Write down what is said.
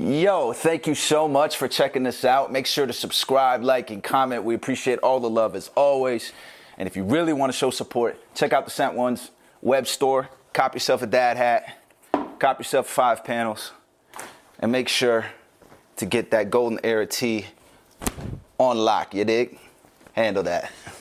Yo, thank you so much for checking this out. Make sure to subscribe, like, and comment. We appreciate all the love as always. And if you really want to show support, check out the Scent Ones web store. Cop yourself a dad hat. Cop yourself 5 panels. And make sure to get that Golden Era tee on lock, you dig? Handle that.